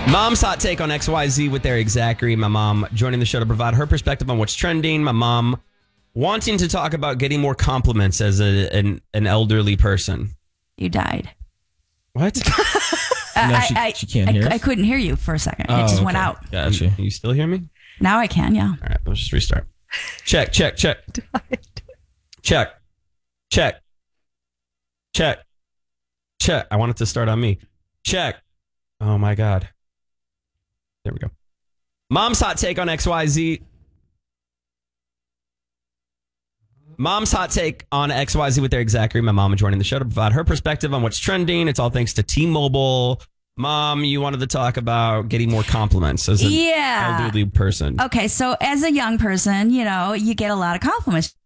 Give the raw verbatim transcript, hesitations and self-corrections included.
Mom's hot take on X Y Z with Eric Zachary. My mom joining the show to provide her perspective on what's trending. My mom wanting to talk about getting more compliments as a, an, an elderly person. You died. What? No, she, I, she can't I, hear I, us? I couldn't hear you for a second. Oh, it just okay. went out. Gotcha. You still hear me? Now I can, yeah. All right, let's just restart. Check, check, check. Check, check, check, check. I want it to start on me. Check. Oh my God. There we go. Mom's hot take on X Y Z. Mom's hot take on X Y Z with Eric Zachary. My mom joining the show to provide her perspective on what's trending. It's all thanks to T-Mobile. Mom, you wanted to talk about getting more compliments as an Yeah. elderly person. Okay, so as a young person, you know, you get a lot of compliments.